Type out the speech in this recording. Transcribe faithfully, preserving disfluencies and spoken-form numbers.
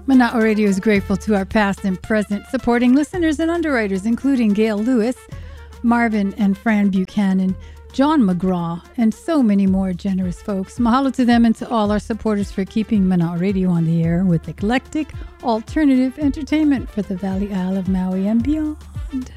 Mana'o Radio is grateful to our past and present supporting listeners and underwriters, including Gail Lewis, Marvin and Fran Buchanan, John McGraw, and so many more generous folks. Mahalo to them and to all our supporters for keeping Mana'o Radio on the air with eclectic, alternative entertainment for the Valley Isle of Maui and beyond.